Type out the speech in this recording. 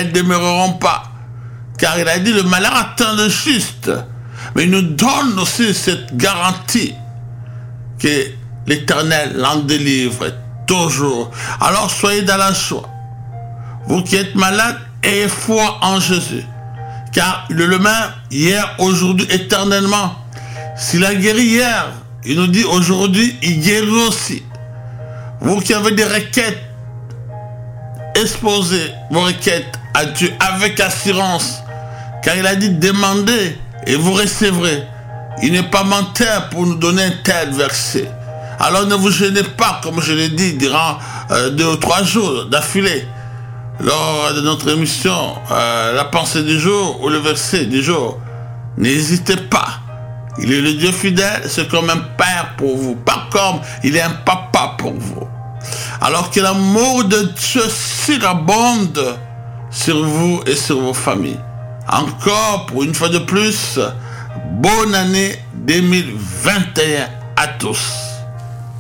elles ne demeureront pas. Car il a dit, le malheur atteint le juste. Mais il nous donne aussi cette garantie que l'Éternel l'en délivre toujours. Alors soyez dans la joie. Vous qui êtes malades, ayez foi en Jésus. Car il est le même hier, aujourd'hui, éternellement. S'il a guéri hier, il nous dit aujourd'hui, il guérit aussi. Vous qui avez des requêtes, exposez vos requêtes à Dieu avec assurance. Car il a dit, demandez et vous recevrez. Il n'est pas menteur pour nous donner un tel verset. Alors ne vous gênez pas, comme je l'ai dit, durant 2 ou 3 jours d'affilée. Lors de notre émission, la pensée du jour ou le verset du jour, n'hésitez pas. Il est le Dieu fidèle, c'est comme un père pour vous, pas comme il est un papa pour vous. Alors que l'amour de Dieu surabonde sur vous et sur vos familles. Encore, pour une fois de plus, bonne année 2021 à tous.